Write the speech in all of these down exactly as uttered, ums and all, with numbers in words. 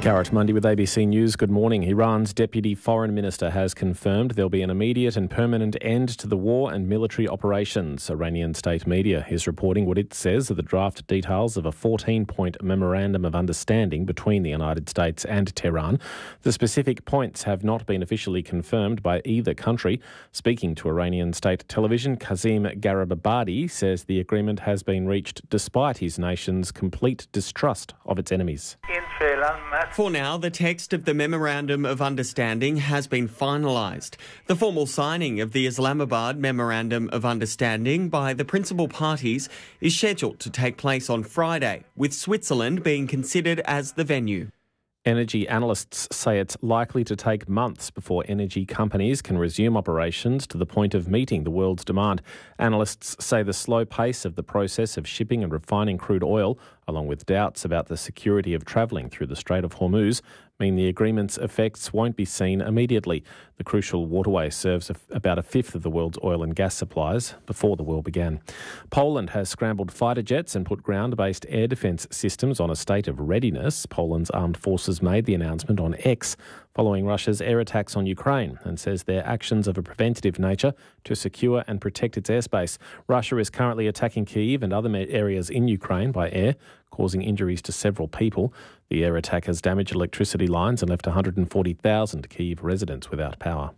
Garrett Mundy with A B C News. Good morning. Iran's Deputy Foreign Minister has confirmed there'll be an immediate and permanent end to the war and military operations. Iranian state media is reporting what it says are the draft details of a fourteen-point memorandum of understanding between the United States and Tehran. The specific points have not been officially confirmed by either country. Speaking to Iranian state television, Kazim Garibabadi says the agreement has been reached despite his nation's complete distrust of its enemies. For now, the text of the Memorandum of Understanding has been finalised. The formal signing of the Islamabad Memorandum of Understanding by the principal parties is scheduled to take place on Friday, with Switzerland being considered as the venue. Energy analysts say it's likely to take months before energy companies can resume operations to the point of meeting the world's demand. Analysts say the slow pace of the process of shipping and refining crude oil, along with doubts about the security of travelling through the Strait of Hormuz, mean the agreement's effects won't be seen immediately. The crucial waterway serves about a fifth of the world's oil and gas supplies before the war began. Poland has scrambled fighter jets and put ground-based air defence systems on a state of readiness. Poland's armed forces made the announcement on X following Russia's air attacks on Ukraine and says their actions of a preventative nature to secure and protect its airspace. Russia is currently attacking Kyiv and other areas in Ukraine by air, causing injuries to several people. The air attack has damaged electricity lines and left one hundred forty thousand Kyiv residents without power.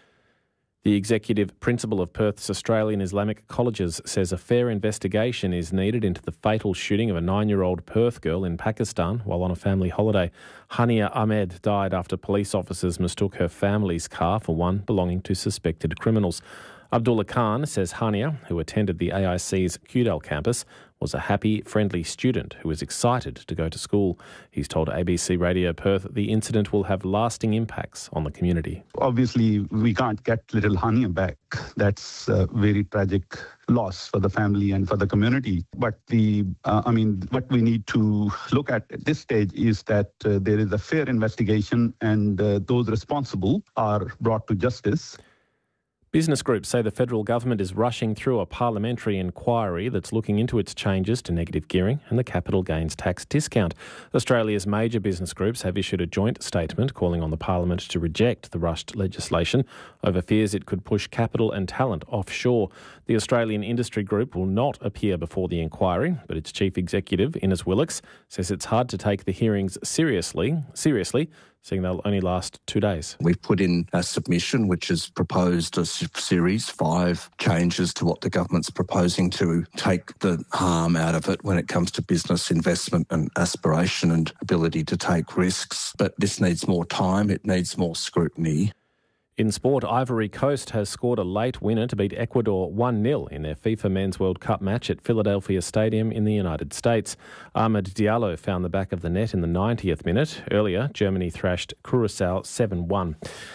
The executive principal of Perth's Australian Islamic Colleges says a fair investigation is needed into the fatal shooting of a nine-year-old Perth girl in Pakistan while on a family holiday. Hania Ahmed died after police officers mistook her family's car for one belonging to suspected criminals. Abdullah Khan says Hania, who attended the A I C's Kudal campus, was a happy, friendly student who was excited to go to school. He's told A B C Radio Perth the incident will have lasting impacts on the community. Obviously, we can't get little Hania back. That's a very tragic loss for the family and for the community. But the, uh, I mean, what we need to look at at this stage is that uh, there is a fair investigation and uh, those responsible are brought to justice. Business groups say the federal government is rushing through a parliamentary inquiry that's looking into its changes to negative gearing and the capital gains tax discount. Australia's major business groups have issued a joint statement calling on the parliament to reject the rushed legislation over fears it could push capital and talent offshore. The Australian Industry Group will not appear before the inquiry, but its chief executive, Innes Willox, says it's hard to take the hearings seriously, seriously, seeing they'll only last two days. We've put in a submission which has proposed a series, five changes to what the government's proposing to take the harm out of it when it comes to business investment and aspiration and ability to take risks. But this needs more time, it needs more scrutiny. In sport, Ivory Coast has scored a late winner to beat Ecuador one nil in their FIFA Men's World Cup match at Philadelphia Stadium in the United States. Ahmed Diallo found the back of the net in the ninetieth minute. Earlier, Germany thrashed Curaçao seven one.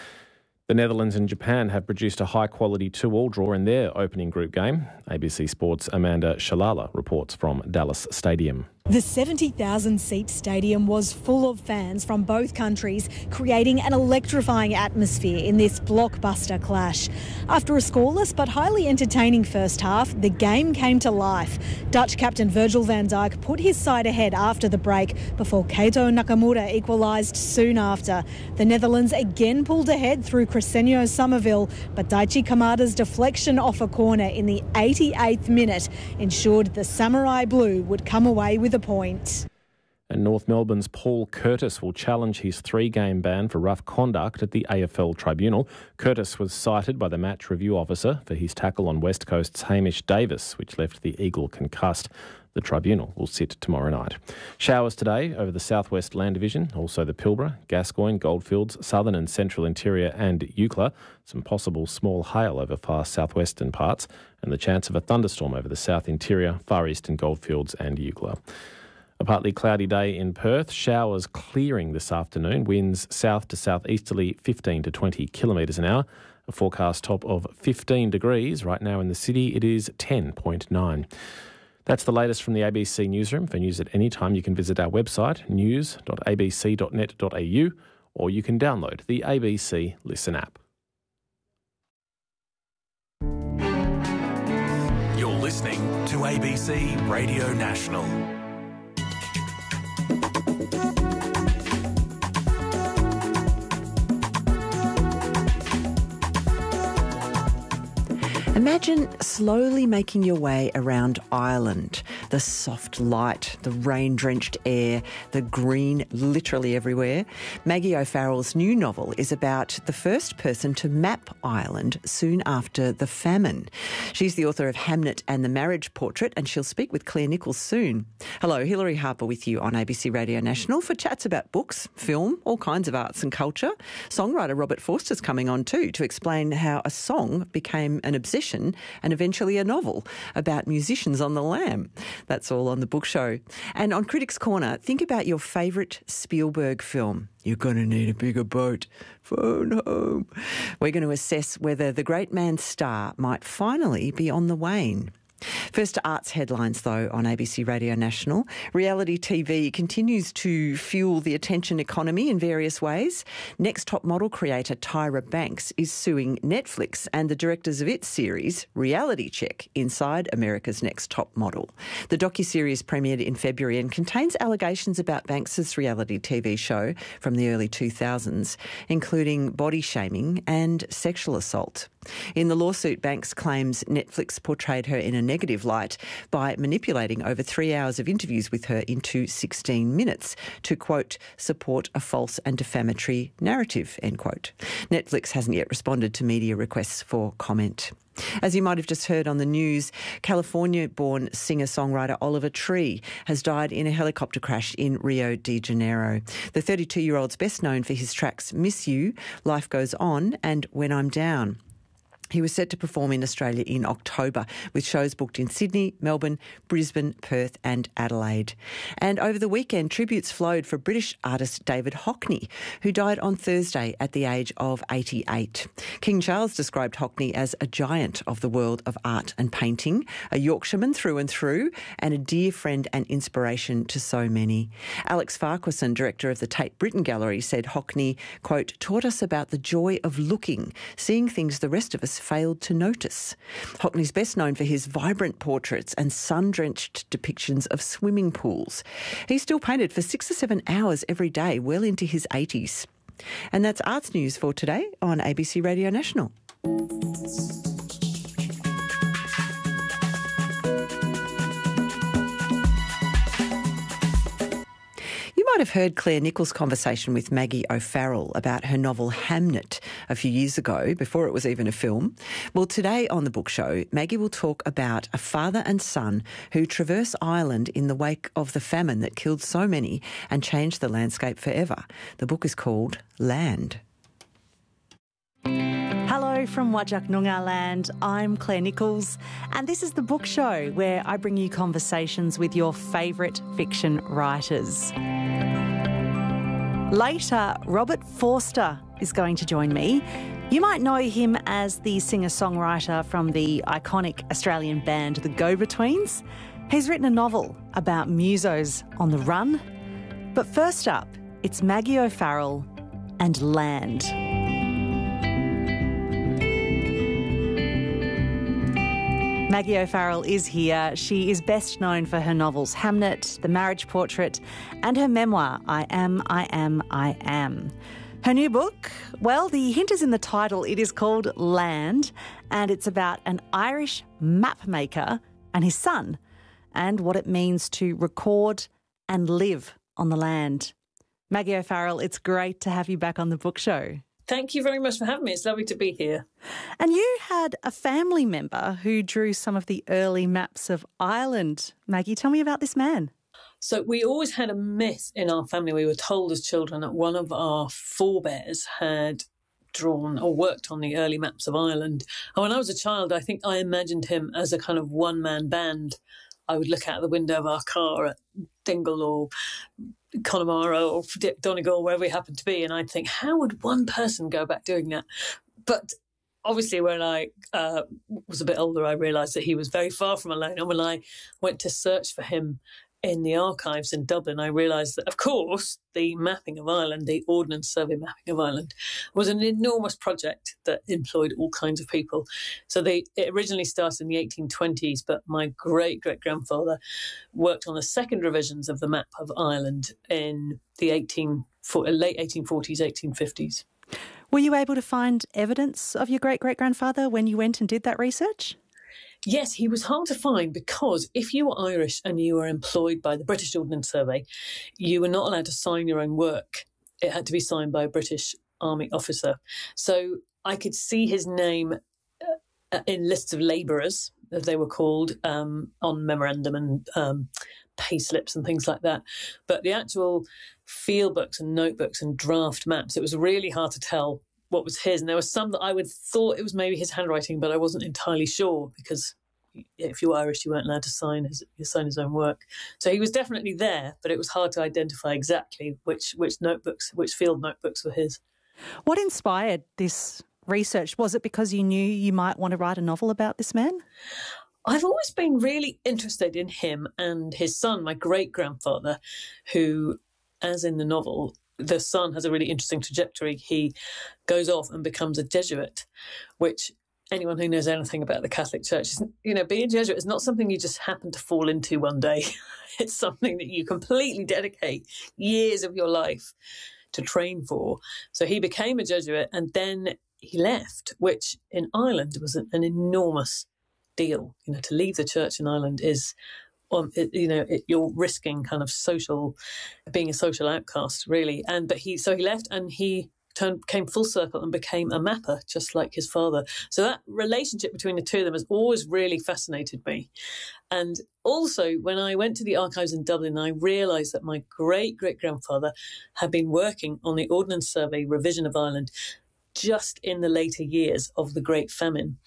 The Netherlands and Japan have produced a high-quality two-all draw in their opening group game. A B C Sports' Amanda Shalala reports from Dallas Stadium. The seventy thousand seat stadium was full of fans from both countries, creating an electrifying atmosphere in this blockbuster clash. After a scoreless but highly entertaining first half, the game came to life. Dutch captain Virgil van Dijk put his side ahead after the break before Keito Nakamura equalised soon after. The Netherlands again pulled ahead through Crescencio Somerville, but Daichi Kamada's deflection off a corner in the eighty-eighth minute ensured the Samurai Blue would come away with a point. And North Melbourne's Paul Curtis will challenge his three-game ban for rough conduct at the A F L Tribunal. Curtis was cited by the match review officer for his tackle on West Coast's Hamish Davis, which left the Eagle concussed. The tribunal will sit tomorrow night. Showers today over the southwest land division, also the Pilbara, Gascoyne, Goldfields, southern and central interior and Eucla. Some possible small hail over far southwestern parts and the chance of a thunderstorm over the south interior, far eastern Goldfields and Eucla. A partly cloudy day in Perth, showers clearing this afternoon, winds south to southeasterly fifteen to twenty kilometres an hour. A forecast top of fifteen degrees. Right now in the city it is ten point nine. That's the latest from the A B C Newsroom. For news at any time, you can visit our website, news dot a b c dot net dot a u, or you can download the A B C Listen app. You're listening to A B C Radio National. Imagine slowly making your way around Ireland. The soft light, the rain-drenched air, the green literally everywhere. Maggie O'Farrell's new novel is about the first person to map Ireland soon after the famine. She's the author of Hamnet and the Marriage Portrait, and she'll speak with Claire Nichols soon. Hello, Hilary Harper with you on A B C Radio National for chats about books, film, all kinds of arts and culture. Songwriter Robert Forster's coming on too to explain how a song became an obsession and eventually a novel about musicians on the lam. That's all on the book show. And on Critics Corner, think about your favourite Spielberg film. You're going to need a bigger boat. Phone home. We're going to assess whether the great man's star might finally be on the wane. First to arts headlines, though, on A B C Radio National. Reality T V continues to fuel the attention economy in various ways. Next Top Model creator Tyra Banks is suing Netflix and the directors of its series, Reality Check, Inside America's Next Top Model. The docuseries premiered in February and contains allegations about Banks's reality T V show from the early two thousands, including body shaming and sexual assault. In the lawsuit, Banks claims Netflix portrayed her in a negative light by manipulating over three hours of interviews with her into sixteen minutes to, quote, support a false and defamatory narrative, end quote. Netflix hasn't yet responded to media requests for comment. As you might have just heard on the news, California-born singer-songwriter Oliver Tree has died in a helicopter crash in Rio de Janeiro. The thirty-two-year-old's best known for his tracks Miss You, Life Goes On and When I'm Down. He was set to perform in Australia in October, with shows booked in Sydney, Melbourne, Brisbane, Perth and Adelaide. And over the weekend, tributes flowed for British artist David Hockney, who died on Thursday at the age of eighty-eight. King Charles described Hockney as a giant of the world of art and painting, a Yorkshireman through and through, and a dear friend and inspiration to so many. Alex Farquharson, director of the Tate Britain Gallery, said Hockney, quote, taught us about the joy of looking, seeing things the rest of us failed to notice. Hockney's best known for his vibrant portraits and sun-drenched depictions of swimming pools. He still painted for six or seven hours every day, well into his eighties. And that's arts news for today on A B C Radio National. You might have heard Claire Nichols' conversation with Maggie O'Farrell about her novel Hamnet a few years ago, before it was even a film. Well, today on the book show, Maggie will talk about a father and son who traverse Ireland in the wake of the famine that killed so many and changed the landscape forever. The book is called Land. Hello from Whadjuk Noongar land. I'm Claire Nichols, and this is the book show where I bring you conversations with your favourite fiction writers. Later, Robert Forster is going to join me. You might know him as the singer-songwriter from the iconic Australian band The Go-Betweens. He's written a novel about musos on the run. But first up, it's Maggie O'Farrell and Land. Maggie O'Farrell is here. She is best known for her novels Hamnet, The Marriage Portrait, and her memoir, I Am, I Am, I Am. Her new book, well, the hint is in the title. It is called Land, and it's about an Irish map maker and his son, and what it means to record and live on the land. Maggie O'Farrell, it's great to have you back on the book show. Thank you very much for having me. It's lovely to be here. And you had a family member who drew some of the early maps of Ireland. Maggie, tell me about this man. So we always had a myth in our family. We were told as children that one of our forebears had drawn or worked on the early maps of Ireland. And when I was a child, I think I imagined him as a kind of one-man band. I would look out the window of our car at Dingle or Connemara or Donegal, wherever we happened to be, and I'd think, how would one person go about doing that? But obviously when I uh, was a bit older, I realised that he was very far from alone. And when I went to search for him in the archives in Dublin, I realised that, of course, the mapping of Ireland, the Ordnance Survey mapping of Ireland, was an enormous project that employed all kinds of people. So they, it originally started in the eighteen twenties, but my great-great-grandfather worked on the second revisions of the map of Ireland in the eighteen, late eighteen forties, eighteen fifties. Were you able to find evidence of your great-great-grandfather when you went and did that research? Yes, he was hard to find because if you were Irish and you were employed by the British Ordnance Survey, you were not allowed to sign your own work. It had to be signed by a British Army officer. So I could see his name uh, in lists of labourers, as they were called, um, on memorandum and um, pay slips and things like that. But the actual field books and notebooks and draft maps, it was really hard to tell what was his. And there were some that I would thought it was maybe his handwriting, but I wasn't entirely sure because if you were Irish, you weren't allowed to sign his, sign his own work. So he was definitely there, but it was hard to identify exactly which, which notebooks, which field notebooks were his. What inspired this research? Was it because you knew you might want to write a novel about this man? I've always been really interested in him and his son, my great-grandfather, who, as in the novel, the son has a really interesting trajectory. He goes off and becomes a Jesuit, which anyone who knows anything about the Catholic Church, you know, being a Jesuit is not something you just happen to fall into one day. It's something that you completely dedicate years of your life to train for. So he became a Jesuit and then he left, which in Ireland was an, an enormous deal. You know, to leave the church in Ireland is, um, it, you know, it, you're risking kind of social, being a social outcast, really. And but he, so he left and he turned, came full circle and became a mapper, just like his father. So that relationship between the two of them has always really fascinated me. And also, when I went to the archives in Dublin, I realised that my great-great-grandfather had been working on the Ordnance Survey revision of Ireland just in the later years of the Great Famine.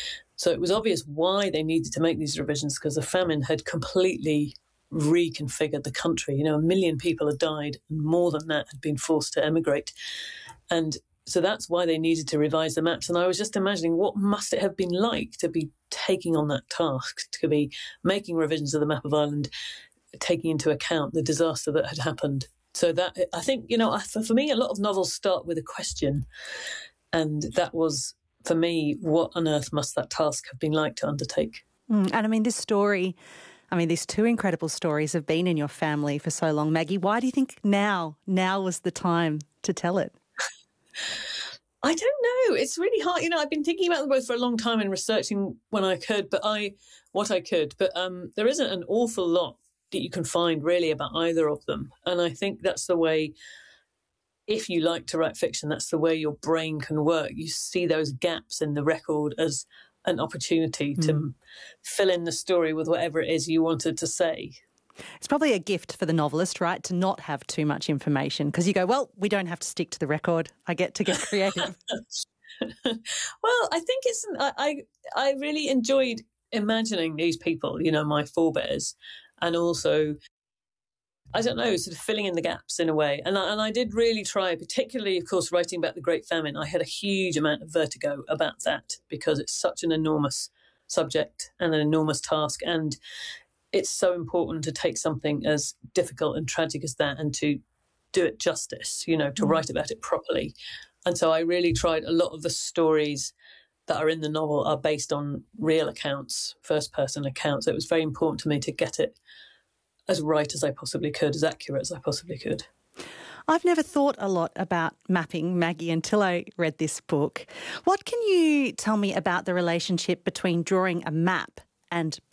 So it was obvious why they needed to make these revisions, because the famine had completely reconfigured the country. You know, a million people had died, and more than that had been forced to emigrate. And so that's why they needed to revise the maps. And I was just imagining what must it have been like to be taking on that task, to be making revisions of the map of Ireland, taking into account the disaster that had happened. So that, I think, you know, for, for me, a lot of novels start with a question. And that was, for me, what on earth must that task have been like to undertake? Mm, and I mean, this story, I mean, these two incredible stories have been in your family for so long. Maggie, why do you think now, now was the time to tell it? I don't know. It's really hard. You know, I've been thinking about them both for a long time and researching when I could, but I, what I could. But um, there isn't an awful lot that you can find really about either of them. And I think that's the way, if you like to write fiction, that's the way your brain can work. You see those gaps in the record as an opportunity mm. to fill in the story with whatever it is you wanted to say. It's probably a gift for the novelist, right, to not have too much information, because you go, well, we don't have to stick to the record. I get to get creative. Well, I think it's, I, I really enjoyed imagining these people, you know, my forebears, and also, I don't know, sort of filling in the gaps in a way. And I, and I did really try, particularly, of course, writing about the Great Famine. I had a huge amount of vertigo about that because it's such an enormous subject and an enormous task. And it's so important to take something as difficult and tragic as that and to do it justice, you know, to mm. write about it properly. And so I really tried. A lot of the stories that are in the novel are based on real accounts, first-person accounts. So it was very important to me to get it as right as I possibly could, as accurate as I possibly could. I've never thought a lot about mapping, Maggie, until I read this book. What can you tell me about the relationship between drawing a map and